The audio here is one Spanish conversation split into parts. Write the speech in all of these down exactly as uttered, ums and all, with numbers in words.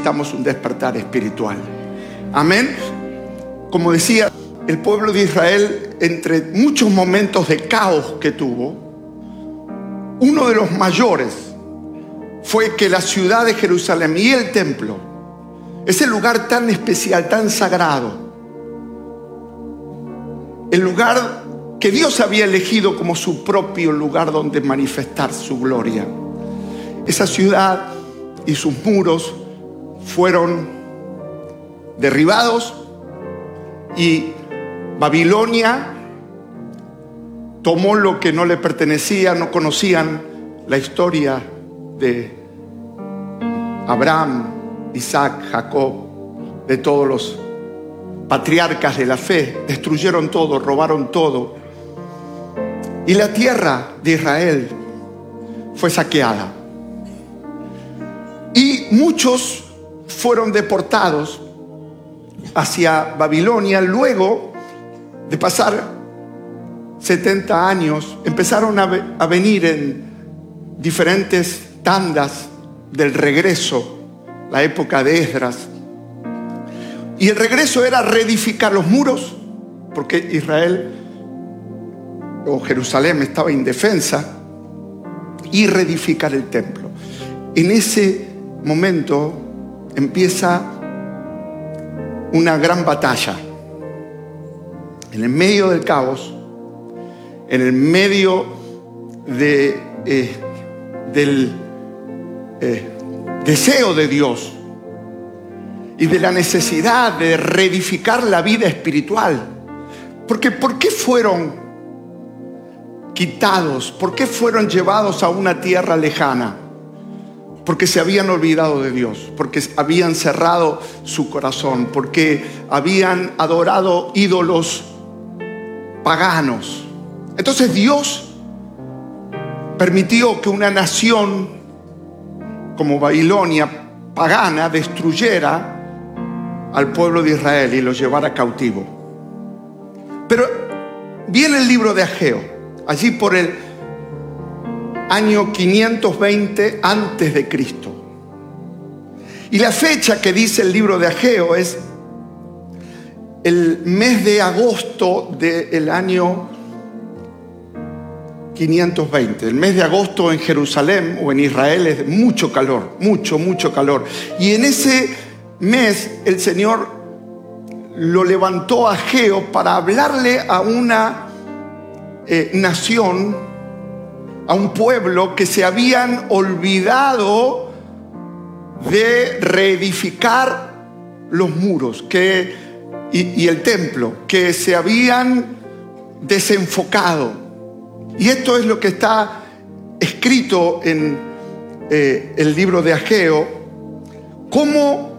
necesitamos un despertar espiritual. Amén. Como decía, el pueblo de Israel, entre muchos momentos de caos que tuvo, uno de los mayores fue que la ciudad de Jerusalén y el templo, ese lugar tan especial, tan sagrado, el lugar que Dios había elegido como su propio lugar donde manifestar su gloria, esa ciudad y sus muros fueron derribados y Babilonia tomó lo que no le pertenecía. No conocían la historia de Abraham, Isaac, Jacob, de todos los patriarcas de la fe. Destruyeron todo, robaron todo. Y la tierra de Israel fue saqueada. Y muchos fueron deportados hacia Babilonia. Luego de pasar setenta años, empezaron a, a venir en diferentes tandas del regreso, la época de Esdras. Y el regreso era reedificar los muros, porque Israel o Jerusalén estaba indefensa, y reedificar el templo. En ese momento empieza una gran batalla. En el medio del caos, en el medio de, eh, del eh, deseo de Dios y de la necesidad de reedificar la vida espiritual. Porque ¿por qué fueron quitados? ¿Por qué fueron llevados a una tierra lejana? Porque se habían olvidado de Dios, porque habían cerrado su corazón, porque habían adorado ídolos paganos. Entonces Dios permitió que una nación como Babilonia pagana destruyera al pueblo de Israel y los llevara cautivo. Pero viene el libro de Ageo, allí por el año quinientos veinte antes de Cristo. Y la fecha que dice el libro de Ageo es el mes de agosto del año quinientos veinte. El mes de agosto en Jerusalén o en Israel es mucho calor, mucho, mucho calor. Y en ese mes el Señor lo levantó a Ageo para hablarle a una eh, nación, a un pueblo que se habían olvidado de reedificar los muros que, y, y el templo, que se habían desenfocado. Y esto es lo que está escrito en eh, el libro de Ageo, cómo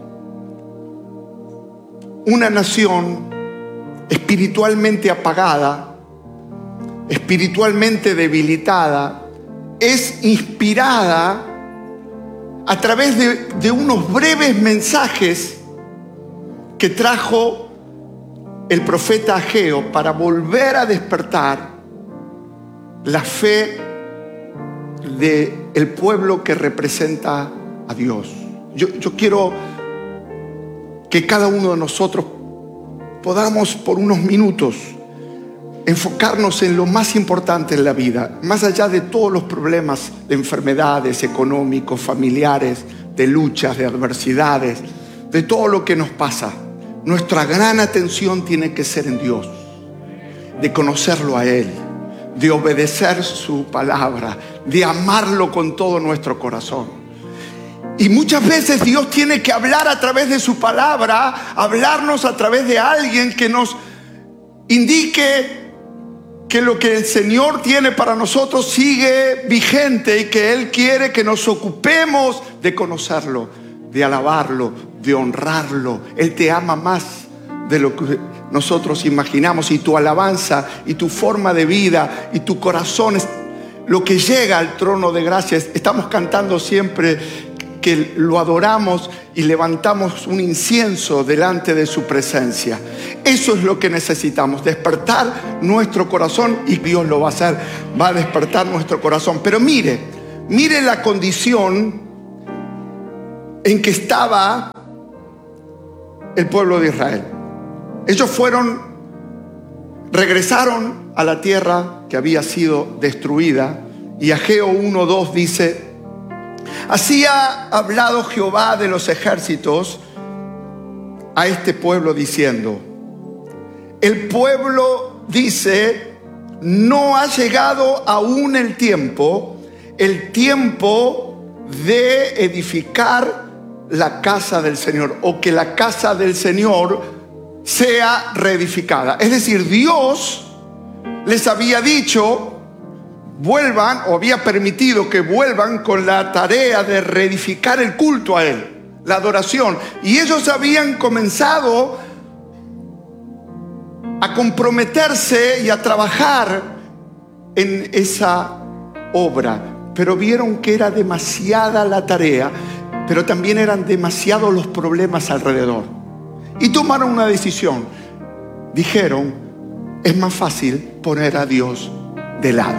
una nación espiritualmente apagada, espiritualmente debilitada, es inspirada a través de, de unos breves mensajes que trajo el profeta Ageo para volver a despertar la fe del pueblo que representa a Dios. Yo, yo quiero que cada uno de nosotros podamos por unos minutos enfocarnos en lo más importante en la vida, más allá de todos los problemas de enfermedades económicos, familiares, de luchas, de adversidades, de todo lo que nos pasa. Nuestra gran atención tiene que ser en Dios, de conocerlo a Él, de obedecer su palabra, de amarlo con todo nuestro corazón. Y muchas veces Dios tiene que hablar a través de su palabra, hablarnos a través de alguien que nos indique que lo que el Señor tiene para nosotros sigue vigente y que Él quiere que nos ocupemos de conocerlo, de alabarlo, de honrarlo. Él te ama más de lo que nosotros imaginamos, y tu alabanza y tu forma de vida y tu corazón es lo que llega al trono de gracia. Estamos cantando siempre que lo adoramos y levantamos un incienso delante de su presencia. Eso es lo que necesitamos, despertar nuestro corazón, y Dios lo va a hacer, va a despertar nuestro corazón. Pero mire, mire la condición en que estaba el pueblo de Israel. Ellos fueron, regresaron a la tierra que había sido destruida, y Ageo uno dos dice: así ha hablado Jehová de los ejércitos a este pueblo diciendo: el pueblo dice, no ha llegado aún el tiempo, el tiempo de edificar la casa del Señor, o que la casa del Señor sea reedificada. Es decir, Dios les había dicho, vuelvan, o había permitido que vuelvan con la tarea de reedificar el culto a Él, la adoración. Y ellos habían comenzado a comprometerse y a trabajar en esa obra, pero vieron que era demasiada la tarea, pero también eran demasiados los problemas alrededor, y tomaron una decisión. Dijeron: es más fácil poner a Dios de lado.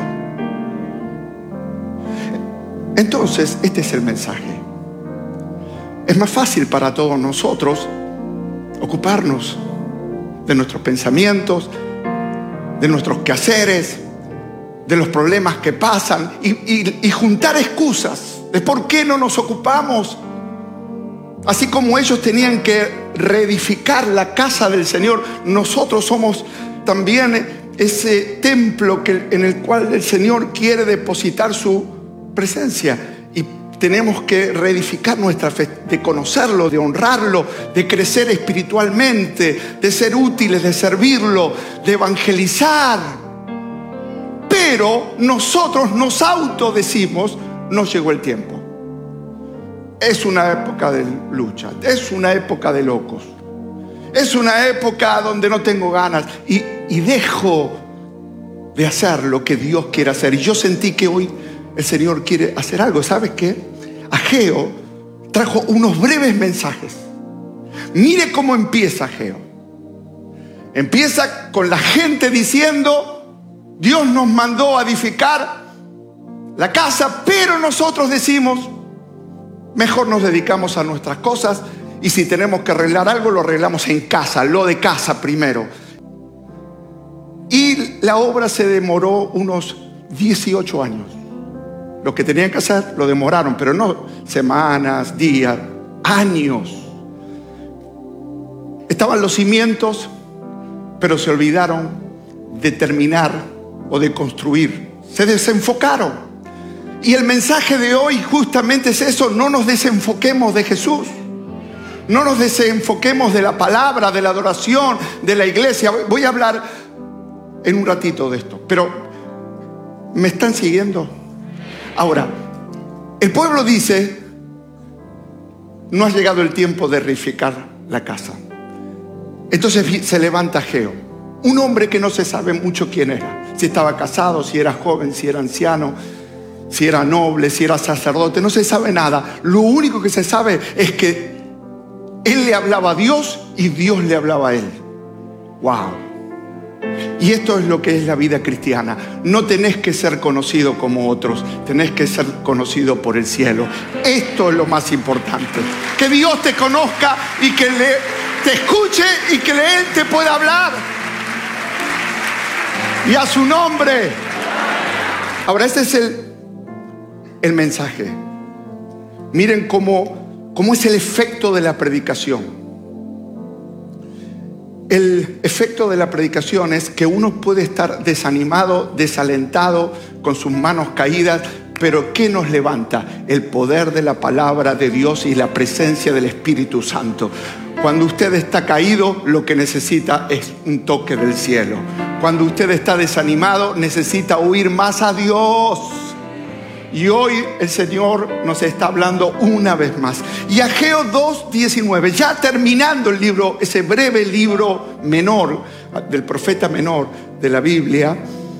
Entonces, este es el mensaje. Es más fácil para todos nosotros ocuparnos de nuestros pensamientos, de nuestros quehaceres, de los problemas que pasan, y, y, y juntar excusas de por qué no nos ocupamos. Así como ellos tenían que reedificar la casa del Señor, nosotros somos también ese templo que, en el cual el Señor quiere depositar su presencia, y tenemos que reedificar nuestra fe, de conocerlo, de honrarlo, de crecer espiritualmente, de ser útiles, de servirlo, de evangelizar. Pero nosotros nos autodecimos: no llegó el tiempo. Es una época de lucha, es una época de locos, es una época donde no tengo ganas, y, y dejo de hacer lo que Dios quiere hacer. Y yo sentí que hoy el Señor quiere hacer algo. ¿Sabes qué? Ageo trajo unos breves mensajes. Mire cómo empieza Ageo. Empieza con la gente diciendo: Dios nos mandó a edificar la casa, pero nosotros decimos: mejor nos dedicamos a nuestras cosas, y si tenemos que arreglar algo, lo arreglamos en casa, lo de casa primero. Y la obra se demoró unos dieciocho años. Lo que tenían que hacer lo demoraron, pero no semanas, días, años. Estaban los cimientos, pero se olvidaron de terminar o de construir. Se desenfocaron. Y el mensaje de hoy justamente es eso: no nos desenfoquemos de Jesús. No nos desenfoquemos de la palabra, de la adoración, de la iglesia. Voy a hablar en un ratito de esto, pero ¿me están siguiendo? Ahora, el pueblo dice: no ha llegado el tiempo de reedificar la casa. Entonces se levanta Ageo, un hombre que no se sabe mucho quién era, si estaba casado, si era joven, si era anciano, si era noble, si era sacerdote. No se sabe nada. Lo único que se sabe es que él le hablaba a Dios y Dios le hablaba a él. ¡Wow! Y esto es lo que es la vida cristiana. No tenés que ser conocido como otros, tenés que ser conocido por el cielo. Esto es lo más importante. Que Dios te conozca y que le, te escuche, y que Él te pueda hablar. Y a su nombre. Ahora, este es el, el mensaje. Miren cómo, cómo es el efecto de la predicación. El efecto de la predicación es que uno puede estar desanimado, desalentado, con sus manos caídas, pero ¿qué nos levanta? El poder de la palabra de Dios y la presencia del Espíritu Santo. Cuando usted está caído, lo que necesita es un toque del cielo. Cuando usted está desanimado, necesita oír más a Dios. Y hoy el Señor nos está hablando una vez más. Y Ageo dos diecinueve, ya terminando el libro, ese breve libro menor, del profeta menor de la Biblia,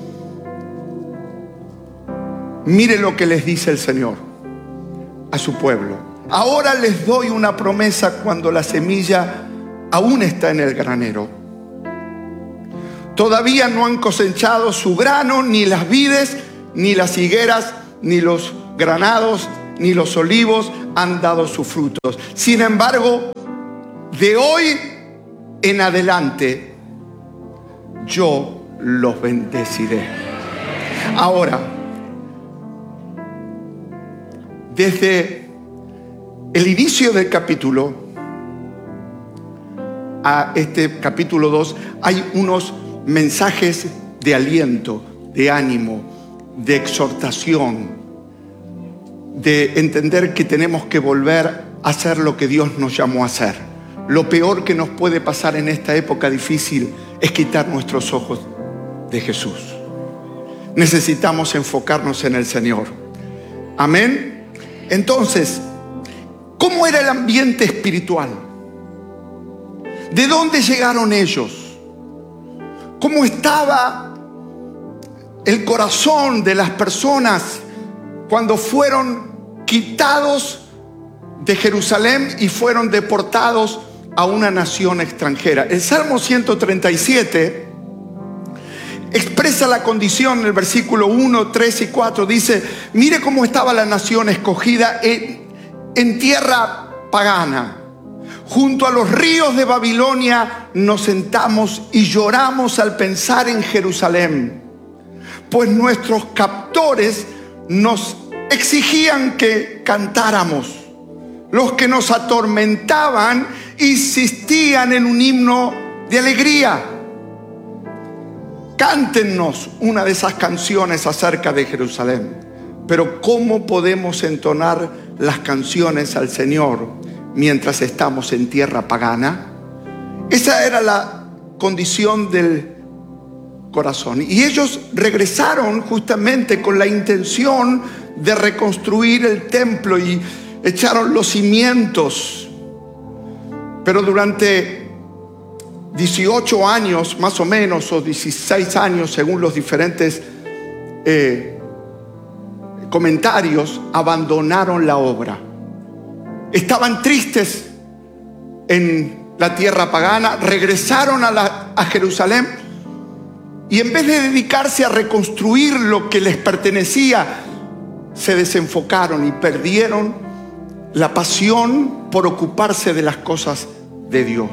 mire lo que les dice el Señor a su pueblo. Ahora les doy una promesa cuando la semilla aún está en el granero. Todavía no han cosechado su grano, ni las vides, ni las higueras, ni los granados, ni los olivos han dado sus frutos. Sin embargo, de hoy en adelante yo los bendeciré. Ahora, desde el inicio del capítulo a este capítulo dos hay unos mensajes de aliento, de ánimo, de exhortación, de entender que tenemos que volver a hacer lo que Dios nos llamó a hacer. Lo peor que nos puede pasar en esta época difícil es quitar nuestros ojos de Jesús. Necesitamos enfocarnos en el Señor. Amén. Entonces, ¿cómo era el ambiente espiritual? ¿De dónde llegaron ellos? ¿Cómo estaba el corazón de las personas cuando fueron quitados de Jerusalén y fueron deportados a una nación extranjera? El Salmo ciento treinta y siete expresa la condición en el versículo uno, tres y cuatro. Dice: mire cómo estaba la nación escogida en, en tierra pagana. Junto a los ríos de Babilonia nos sentamos y lloramos al pensar en Jerusalén, pues nuestros captores nos exigían que cantáramos. Los que nos atormentaban insistían en un himno de alegría. Cántennos una de esas canciones acerca de Jerusalén. Pero ¿cómo podemos entonar las canciones al Señor mientras estamos en tierra pagana? Esa era la condición del corazón. Y ellos regresaron justamente con la intención de reconstruir el templo y echaron los cimientos. Pero durante dieciocho años más o menos, o dieciséis años según los diferentes eh, comentarios, abandonaron la obra. Estaban tristes en la tierra pagana, regresaron a, la, a Jerusalén, y en vez de dedicarse a reconstruir lo que les pertenecía, se desenfocaron y perdieron la pasión por ocuparse de las cosas de Dios.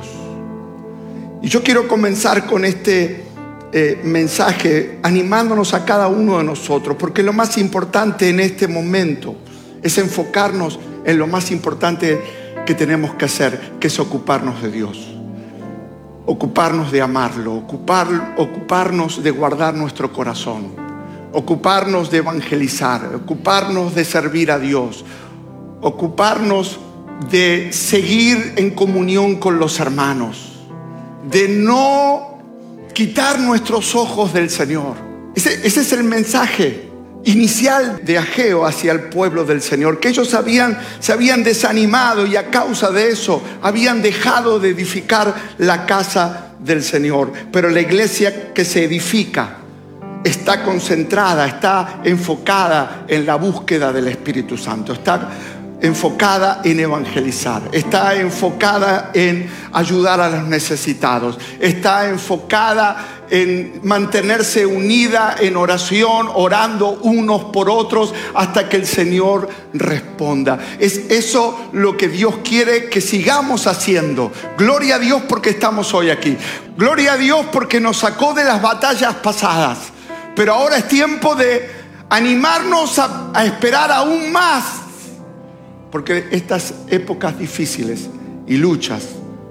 Y yo quiero comenzar con este eh, mensaje animándonos a cada uno de nosotros, porque lo más importante en este momento es enfocarnos en lo más importante que tenemos que hacer, que es ocuparnos de Dios, ocuparnos de amarlo, ocupar, ocuparnos de guardar nuestro corazón, ocuparnos de evangelizar, ocuparnos de servir a Dios, ocuparnos de seguir en comunión con los hermanos, de no quitar nuestros ojos del Señor. Ese, ese es el mensaje inicial de Ageo hacia el pueblo del Señor, que ellos habían, se habían desanimado y a causa de eso habían dejado de edificar la casa del Señor. Pero la iglesia que se edifica está concentrada, está enfocada en la búsqueda del Espíritu Santo, está enfocada en evangelizar, está enfocada en ayudar a los necesitados, está enfocada en mantenerse unida en oración, orando unos por otros hasta que el Señor responda. Es eso lo que Dios quiere que sigamos haciendo. Gloria a Dios porque estamos hoy aquí. Gloria a Dios porque nos sacó de las batallas pasadas. Pero ahora es tiempo de animarnos a, a esperar aún más, porque estas épocas difíciles y luchas,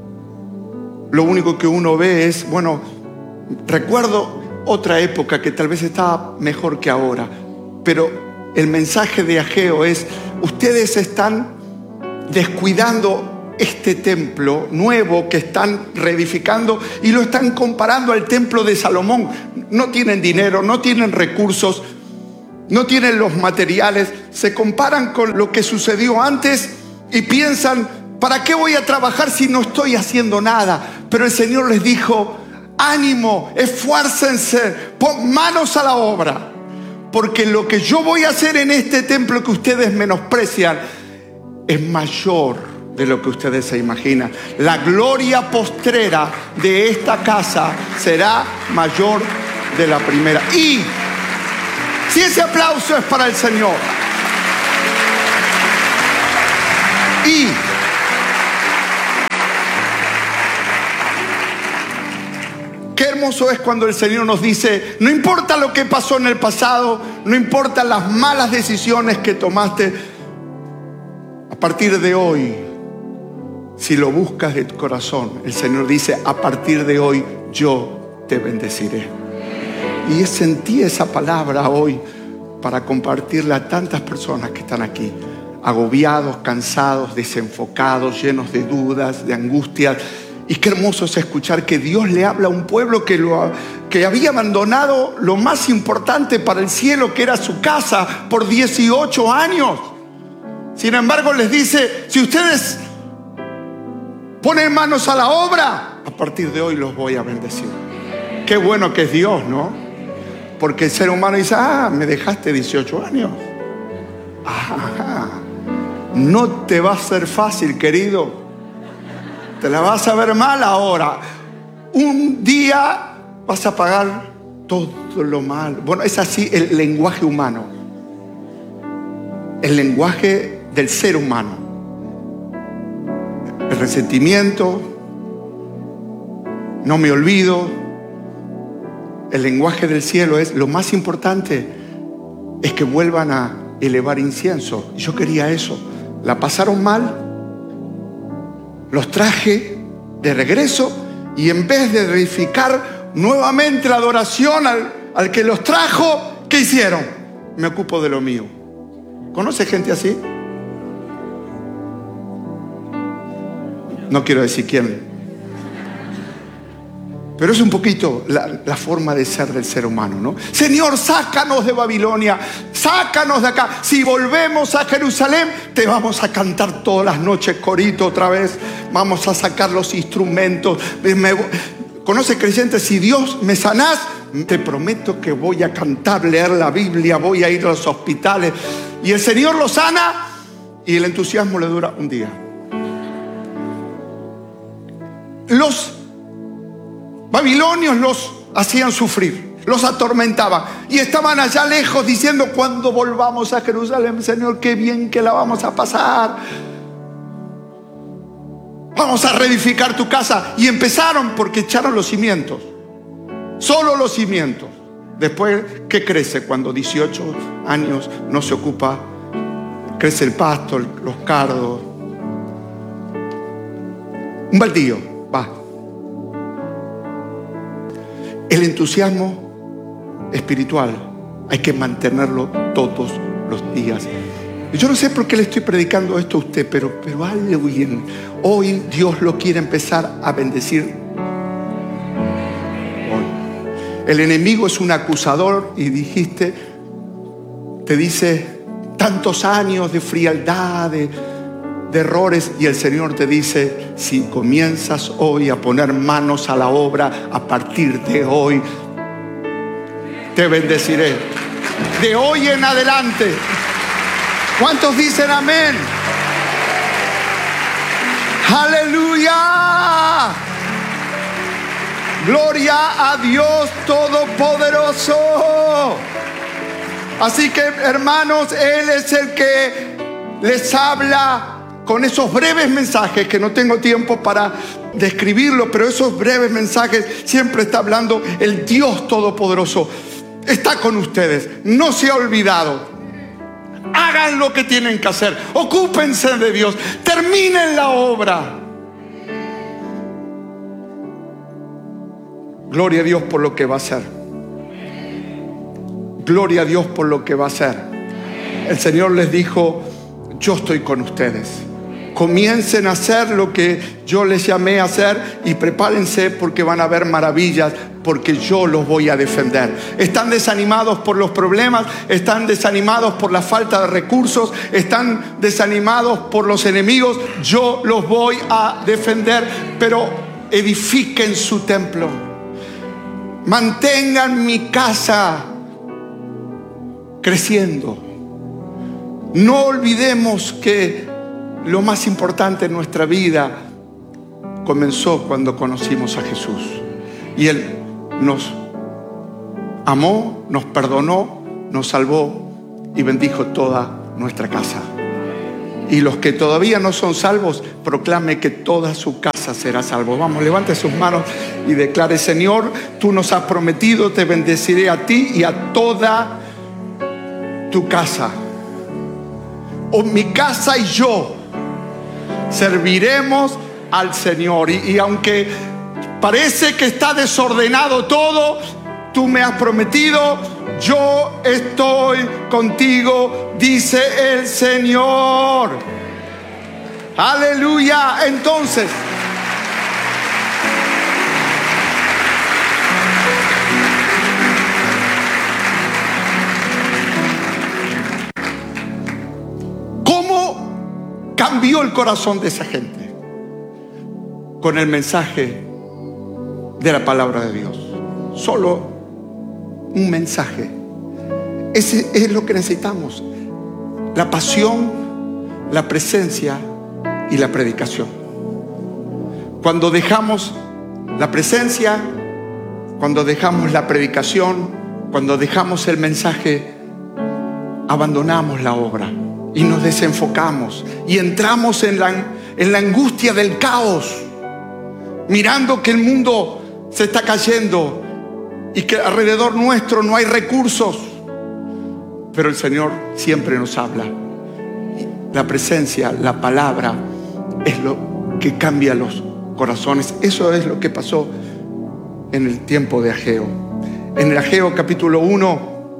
lo único que uno ve es, bueno, recuerdo otra época que tal vez estaba mejor que ahora, pero el mensaje de Ageo es: ustedes están descuidando este templo nuevo que están reedificando y lo están comparando al templo de Salomón. No tienen dinero, no tienen recursos, no tienen los materiales, se comparan con lo que sucedió antes y piensan: ¿para qué voy a trabajar si no estoy haciendo nada? Pero el Señor les dijo: ánimo, esfuércense, pon manos a la obra, porque lo que yo voy a hacer en este templo que ustedes menosprecian es mayor de lo que ustedes se imaginan. La gloria postrera de esta casa será mayor de la primera. Y si ese aplauso es para el Señor. Y hermoso es cuando el Señor nos dice, no importa lo que pasó en el pasado, no importa las malas decisiones que tomaste, a partir de hoy, si lo buscas de tu corazón, el Señor dice, a partir de hoy yo te bendeciré. Y sentí esa palabra hoy para compartirla a tantas personas que están aquí, agobiados, cansados, desenfocados, llenos de dudas, de angustias. Y qué hermoso es escuchar que Dios le habla a un pueblo que, lo, que había abandonado lo más importante para el cielo, que era su casa, por dieciocho años. Sin embargo, les dice, si ustedes ponen manos a la obra, a partir de hoy los voy a bendecir. Qué bueno que es Dios, ¿no? Porque el ser humano dice, ah, me dejaste dieciocho años. Ajá. No te va a ser fácil, querido. Te la vas a ver mal ahora. Un día vas a pagar todo lo mal. Bueno, es así el lenguaje humano. El lenguaje del ser humano. El resentimiento. No me olvido. El lenguaje del cielo es, lo más importante es que vuelvan a elevar incienso. Yo quería eso. La pasaron mal. Los traje de regreso y en vez de edificar nuevamente la adoración al, al que los trajo, ¿qué hicieron? Me ocupo de lo mío. ¿Conoce gente así? No quiero decir quién. Pero es un poquito la, la forma de ser del ser humano, ¿no? Señor, sácanos de Babilonia, sácanos de acá. Si volvemos a Jerusalén, te vamos a cantar todas las noches corito otra vez. Vamos a sacar los instrumentos. Me, ¿Conoce, creyente? Si Dios me sanás, te prometo que voy a cantar, leer la Biblia, voy a ir a los hospitales. Y el Señor lo sana y el entusiasmo le dura un día. Los babilonios los hacían sufrir, los atormentaban y estaban allá lejos diciendo, cuando volvamos a Jerusalén, Señor, qué bien que la vamos a pasar. Vamos a reedificar tu casa. Y empezaron porque echaron los cimientos, solo los cimientos. Después, ¿qué crece cuando dieciocho años no se ocupa? Crece el pasto, los cardos, un baldío, va. El entusiasmo espiritual hay que mantenerlo todos los días. Yo no sé por qué le estoy predicando esto a usted, pero, pero alguien, hoy Dios lo quiere empezar a bendecir. Hoy. El enemigo es un acusador y dijiste, te dice tantos años de frialdad, de, de errores, y el Señor te dice, si comienzas hoy a poner manos a la obra, a partir de hoy te bendeciré. De hoy en adelante. ¿Cuántos dicen amén? ¡Aleluya! Gloria a Dios Todopoderoso. Así que, hermanos, Él es el que les habla con esos breves mensajes, que no tengo tiempo para describirlo, pero esos breves mensajes siempre está hablando el Dios Todopoderoso. Está con ustedes, no se ha olvidado. Hagan lo que tienen que hacer, ocúpense de Dios, terminen la obra. Gloria a Dios por lo que va a hacer. Gloria a Dios por lo que va a hacer. El Señor les dijo, yo estoy con ustedes. Comiencen a hacer lo que yo les llamé a hacer y prepárense porque van a ver maravillas, porque yo los voy a defender. Están desanimados por los problemas, están desanimados por la falta de recursos, están desanimados por los enemigos. Yo los voy a defender, pero edifiquen su templo. Mantengan mi casa creciendo. No olvidemos que lo más importante en nuestra vida comenzó cuando conocimos a Jesús. Y Él nos amó, nos perdonó, nos salvó y bendijo toda nuestra casa. Y los que todavía no son salvos, proclame que toda su casa casa será salvo. Vamos, levante sus manos y declare: Señor, tú nos has prometido, te bendeciré a ti y a toda tu casa. O mi casa y yo serviremos al Señor. Y, y aunque parece que está desordenado todo, tú me has prometido: yo estoy contigo, dice el Señor. Aleluya. Entonces, ¿cómo cambió el corazón de esa gente? Con el mensaje de la palabra de Dios. Solo un mensaje. Ese es lo que necesitamos: la pasión, la presencia y la predicación. Cuando dejamos la presencia, cuando dejamos la predicación, cuando dejamos el mensaje, abandonamos la obra y nos desenfocamos y entramos en la, en la angustia del caos, mirando que el mundo se está cayendo y que alrededor nuestro no hay recursos. Pero el Señor siempre nos habla. La presencia, la palabra es lo que cambia los corazones. Eso es lo que pasó en el tiempo de Ageo. En el Ageo capítulo uno,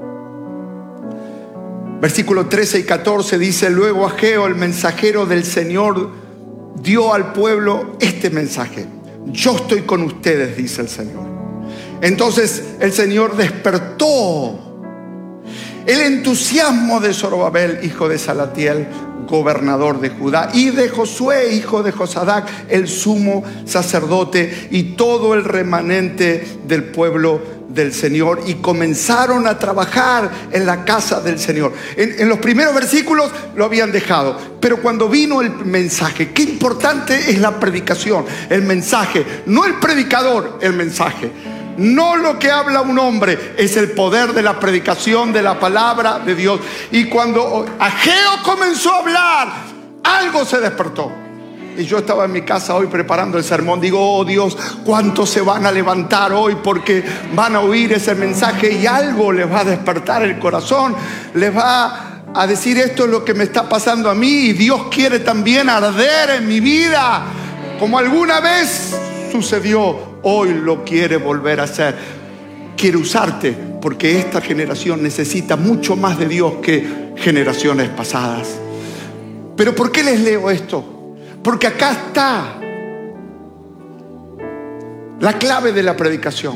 versículos trece y catorce dice: luego Ageo, el mensajero del Señor, dio al pueblo este mensaje: yo estoy con ustedes, dice el Señor. Entonces el Señor despertó el entusiasmo de Zorobabel, hijo de Salatiel, gobernador de Judá, y de Josué, hijo de Josadac, el sumo sacerdote, y todo el remanente del pueblo del Señor, y comenzaron a trabajar en la casa del Señor. En, en los primeros versículos lo habían dejado, pero cuando vino el mensaje, qué importante es la predicación, el mensaje, no el predicador, el mensaje. No lo que habla un hombre, es el poder de la predicación de la palabra de Dios. Y cuando Ageo comenzó a hablar, algo se despertó. Y yo estaba en mi casa hoy preparando el sermón. Digo: oh Dios, ¿cuántos se van a levantar hoy porque van a oír ese mensaje y algo les va a despertar el corazón? Les va a decir: esto es lo que me está pasando a mí y Dios quiere también arder en mi vida, como alguna vez sucedió. Hoy lo quiere volver a hacer. Quiere usarte, porque esta generación necesita mucho más de Dios que generaciones pasadas. Pero ¿por qué les leo esto? Porque acá está la clave de la predicación.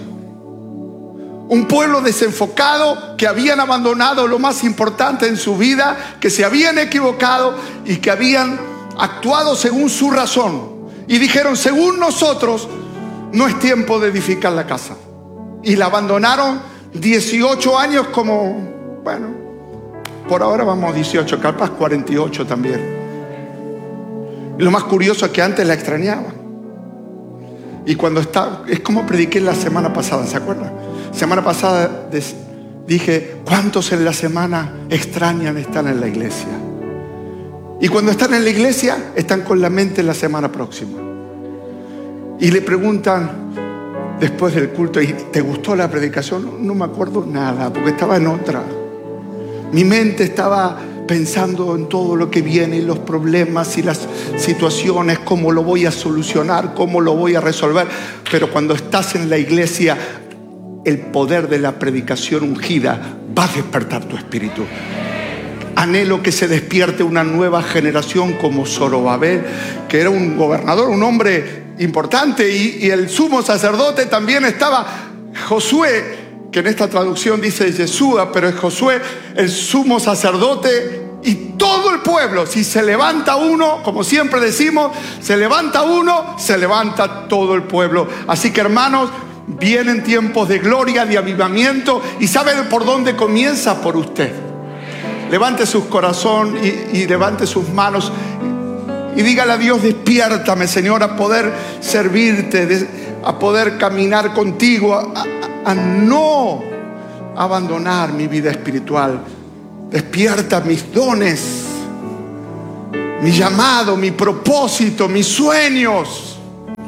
Un pueblo desenfocado, que habían abandonado lo más importante en su vida, que se habían equivocado y que habían actuado según su razón. Y dijeron: según nosotros, no es tiempo de edificar la casa. Y la abandonaron dieciocho años como, bueno, por ahora vamos dieciocho, capaz cuarenta y ocho también. Y lo más curioso es que antes la extrañaban. Y cuando está, es como prediqué la semana pasada, ¿se acuerdan? Semana pasada des, dije: ¿cuántos en la semana extrañan estar en la iglesia? Y cuando están en la iglesia, están con la mente en la semana próxima. Y le preguntan después del culto: ¿y te gustó la predicación? No, no me acuerdo nada, porque estaba en otra. Mi mente estaba pensando en todo lo que viene, y los problemas y las situaciones, cómo lo voy a solucionar, cómo lo voy a resolver. Pero cuando estás en la iglesia, el poder de la predicación ungida va a despertar tu espíritu. Anhelo que se despierte una nueva generación como Zorobabel, que era un gobernador, un hombre importante, y, y el sumo sacerdote también estaba. Josué, que en esta traducción dice Yeshua, pero es Josué, el sumo sacerdote, y todo el pueblo. Si se levanta uno, como siempre decimos, se levanta uno, se levanta todo el pueblo. Así que, hermanos, vienen tiempos de gloria, de avivamiento, y ¿sabe por dónde comienza? Por usted. Levante su corazón y, y levante sus manos y dígale a Dios: despiértame, Señor, a poder servirte, a poder caminar contigo, a, a, a no abandonar mi vida espiritual. Despierta mis dones, mi llamado, mi propósito, mis sueños.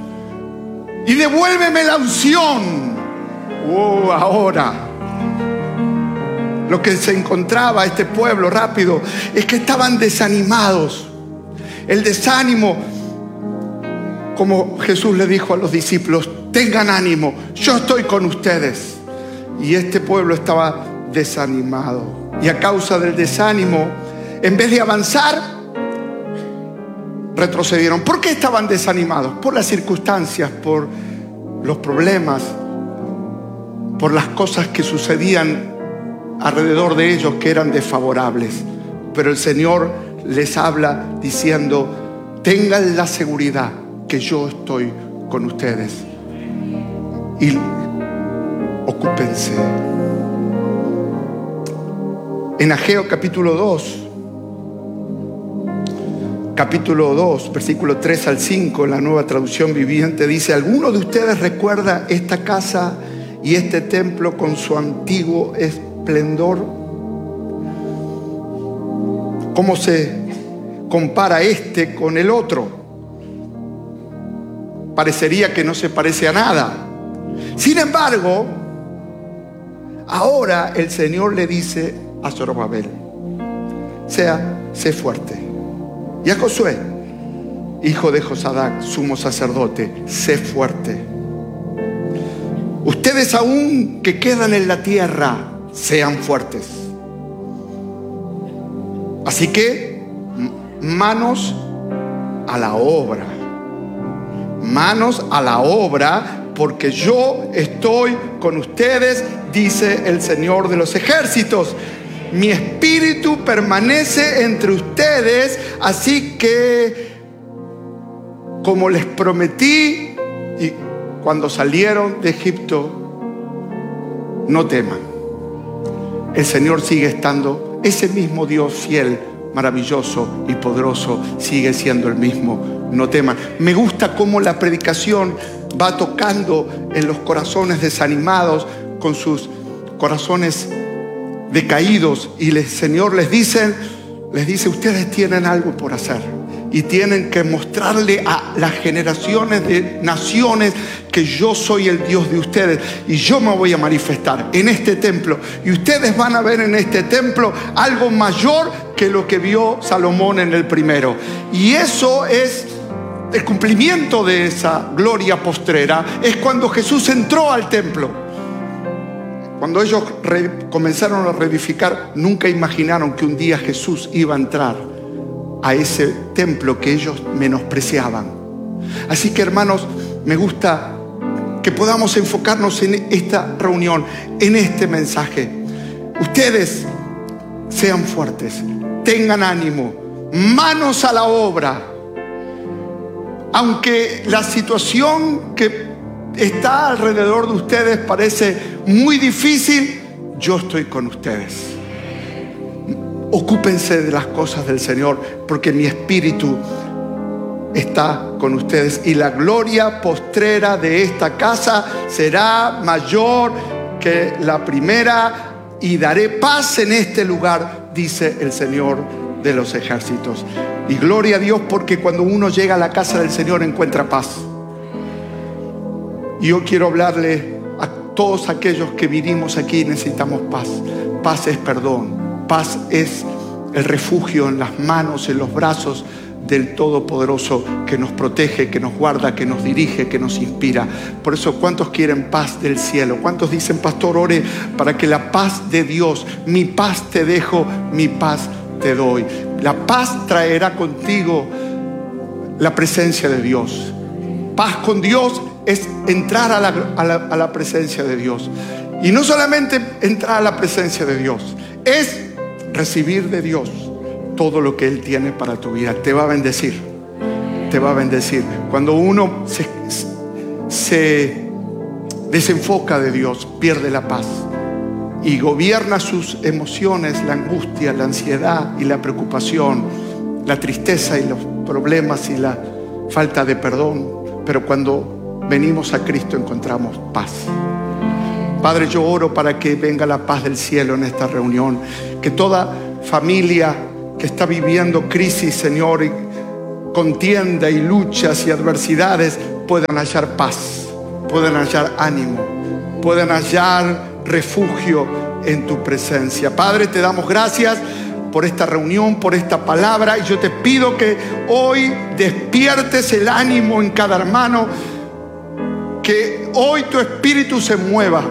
y devuélveme la unción. Oh, ahora lo que se encontraba este pueblo rápido es que estaban desanimados. El desánimo, como Jesús le dijo a los discípulos, tengan ánimo, yo estoy con ustedes. Y este pueblo estaba desanimado. Y a causa del desánimo, en vez de avanzar, retrocedieron. ¿Por qué estaban desanimados? Por las circunstancias, por los problemas, por las cosas que sucedían alrededor de ellos que eran desfavorables. Pero el Señor les habla diciendo, tengan la seguridad que yo estoy con ustedes y ocúpense. En Ageo capítulo dos, capítulo dos, versículo tres al cinco, en la Nueva Traducción Viviente, dice: ¿alguno de ustedes recuerda esta casa y este templo con su antiguo esplendor? ¿Cómo se compara este con el otro? Parecería que no se parece a nada. Sin embargo, ahora el Señor le dice a Zorobabel: sea, sé fuerte. Y a Josué, hijo de Josadac, sumo sacerdote, sé fuerte. Ustedes aún que quedan en la tierra, sean fuertes. Así que, manos a la obra. Manos a la obra, porque yo estoy con ustedes, dice el Señor de los ejércitos. Mi espíritu permanece entre ustedes, así que, como les prometí y cuando salieron de Egipto, no teman. El Señor sigue estando, ese mismo Dios fiel, maravilloso y poderoso, sigue siendo el mismo. No teman. Me gusta cómo la predicación va tocando en los corazones desanimados, con sus corazones decaídos, y el Señor les dice, les dice, ustedes tienen algo por hacer y tienen que mostrarle a las generaciones de naciones que yo soy el Dios de ustedes y yo me voy a manifestar en este templo, y ustedes van a ver en este templo algo mayor que lo que vio Salomón en el primero. Y eso es el cumplimiento de esa gloria postrera. Es cuando Jesús entró al templo. Cuando ellos re- comenzaron a reedificar, nunca imaginaron que un día Jesús iba a entrar a ese templo que ellos menospreciaban. Así que, hermanos, me gusta que podamos enfocarnos en esta reunión, en este mensaje. Ustedes sean fuertes, tengan ánimo, manos a la obra. Aunque la situación que está alrededor de ustedes parece muy difícil, yo estoy con ustedes. Ocúpense de las cosas del Señor, porque mi espíritu está con ustedes, y la gloria postrera de esta casa será mayor que la primera, y daré paz en este lugar, dice el Señor de los ejércitos. Y gloria a Dios, porque cuando uno llega a la casa del Señor encuentra paz. Y yo quiero hablarle a todos aquellos que vinimos aquí, necesitamos paz. Paz es perdón. Paz es el refugio en las manos, en los brazos del Todopoderoso, que nos protege, que nos guarda, que nos dirige, que nos inspira. Por eso, ¿cuántos quieren paz del cielo? ¿Cuántos dicen, pastor, ore para que la paz de Dios, mi paz te dejo, mi paz te doy? La paz traerá contigo la presencia de Dios. Paz con Dios es entrar a la, a, la, a la presencia de Dios. Y no solamente entrar a la presencia de Dios, es recibir de Dios todo lo que Él tiene para tu vida. Te va a bendecir, te va a bendecir. Cuando uno se, se desenfoca de Dios, pierde la paz y gobierna sus emociones, la angustia, la ansiedad y la preocupación, la tristeza y los problemas y la falta de perdón. Pero cuando venimos a Cristo encontramos paz. Padre, yo oro para que venga la paz del cielo en esta reunión, que toda familia que está viviendo crisis, Señor, y contienda y luchas y adversidades puedan hallar paz. puedan hallar ánimo, puedan hallar refugio en tu presencia. Padre, te damos gracias por esta reunión, por esta palabra, y yo te pido que hoy despiertes el ánimo en cada hermano, que hoy tu espíritu se mueva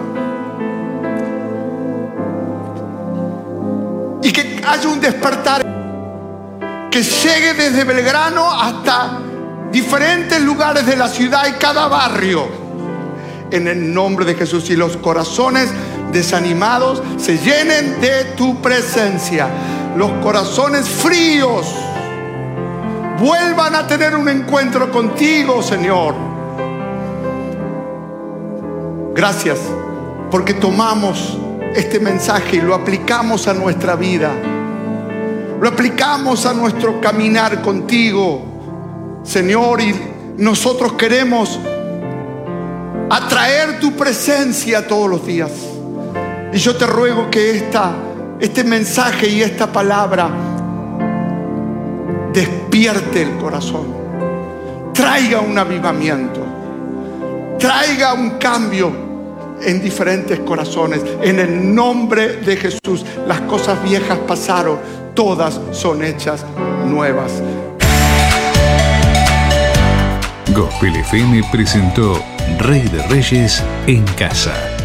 y que haya un despertar que llegue desde Belgrano hasta diferentes lugares de la ciudad y cada barrio, en el nombre de Jesús, y los corazones desanimados se llenen de tu presencia. Los corazones fríos vuelvan a tener un encuentro contigo, Señor. Gracias porque tomamos este mensaje y lo aplicamos a nuestra vida, lo aplicamos a nuestro caminar contigo, Señor, y nosotros queremos atraer tu presencia todos los días. Y yo te ruego que esta, este mensaje y esta palabra despierte el corazón, traiga un avivamiento, traiga un cambio en diferentes corazones. En el nombre de Jesús, las cosas viejas pasaron, todas son hechas nuevas. Gospel F M presentó Rey de Reyes en Casa.